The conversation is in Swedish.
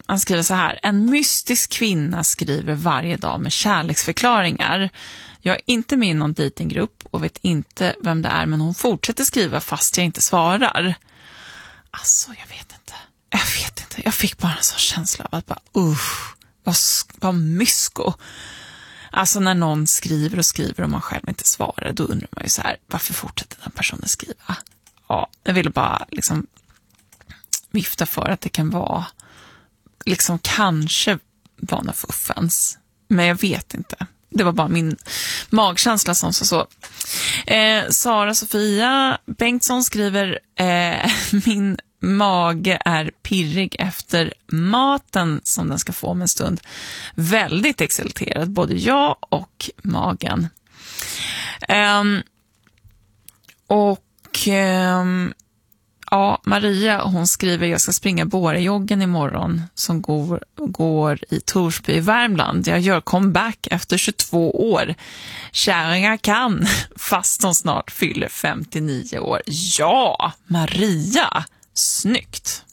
Han skriver så här: en mystisk kvinna skriver varje dag med kärleksförklaringar. Jag är inte med i någon datinggrupp och vet inte vem det är, men hon fortsätter skriva fast jag inte svarar. Alltså, jag vet inte. Jag fick bara en sån känsla av att bara, vad mysko. Alltså när någon skriver och man själv inte svarar, då undrar man ju så här, varför fortsätter den personen skriva? Ja, jag ville bara liksom vifta för att det kan vara liksom kanske vara något fuffens. Men jag vet inte. Det var bara min magkänsla som så. Sara Sofia Bengtsson skriver: min mage är pirrig efter maten som den ska få om en stund. Väldigt exalterad, både jag och magen. Ja, Maria, hon skriver: jag ska springa Bårejoggen imorgon som går i Torsby i Värmland. Jag gör comeback efter 22 år. Kärringar kan, fast hon snart fyller 59 år. Ja, Maria, snyggt!